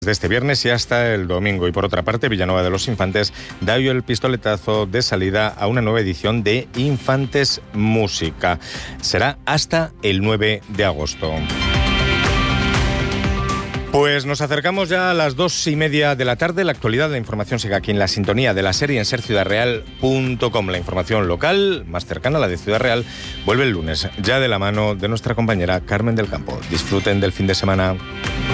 De este viernes y hasta el domingo. Y por otra parte, Villanueva de los Infantes da hoy el pistoletazo de salida a una nueva edición de Infantes Música. Será hasta el 9 de agosto. Pues nos acercamos ya a las 2:30 de la tarde. La actualidad, la información sigue aquí en la sintonía de la serie en serciudadreal.com. La información local, más cercana a la de Ciudad Real, vuelve el lunes, ya de la mano de nuestra compañera Carmen del Campo. Disfruten del fin de semana.